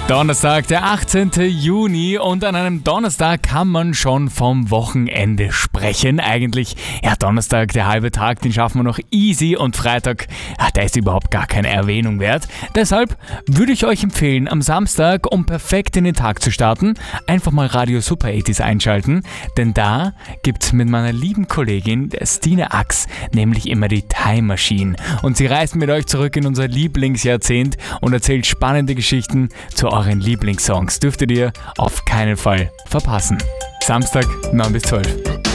Donnerstag, der 18. Juni, und an einem Donnerstag kann man schon vom Wochenende sprechen. Eigentlich, ja, Donnerstag, der halbe Tag, den schaffen wir noch easy, und Freitag, der ist überhaupt gar keine Erwähnung wert. Deshalb würde ich euch empfehlen, am Samstag, um perfekt in den Tag zu starten, einfach mal Radio Super 80s einschalten, denn da gibt's mit meiner lieben Kollegin, der Stine Ax, nämlich immer die Time Machine, und sie reist mit euch zurück in unser Lieblingsjahrzehnt und erzählt spannende Geschichten zu euren Lieblingssongs. Dürftet ihr auf keinen Fall verpassen. Samstag 9 bis 12.